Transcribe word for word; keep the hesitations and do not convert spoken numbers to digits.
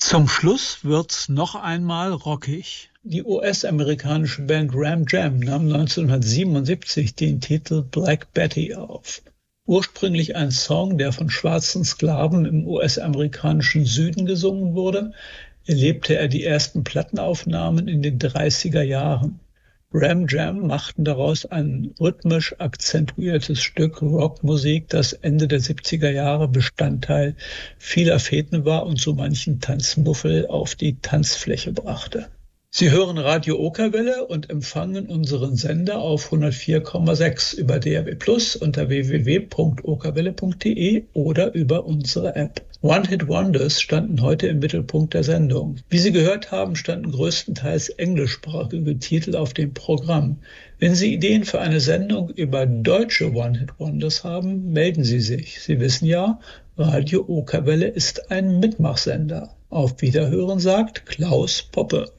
Zum Schluss wird's noch einmal rockig. Die U S-amerikanische Band Ram Jam nahm neunzehnhundertsiebenundsiebzig den Titel Black Betty auf. Ursprünglich ein Song, der von schwarzen Sklaven im U S-amerikanischen Süden gesungen wurde, erlebte er die ersten Plattenaufnahmen in den dreißiger Jahren. Ram Jam machten daraus ein rhythmisch akzentuiertes Stück Rockmusik, das Ende der siebziger Jahre Bestandteil vieler Feten war und so manchen Tanzmuffel auf die Tanzfläche brachte. Sie hören Radio Okerwelle und empfangen unseren Sender auf hundertvier Komma sechs über D A B plus unter w w w punkt okerwelle punkt d e oder über unsere App. One-Hit-Wonders standen heute im Mittelpunkt der Sendung. Wie Sie gehört haben, standen größtenteils englischsprachige Titel auf dem Programm. Wenn Sie Ideen für eine Sendung über deutsche One-Hit-Wonders haben, melden Sie sich. Sie wissen ja, Radio Okerwelle ist ein Mitmachsender. Auf Wiederhören sagt Klaus Poppe.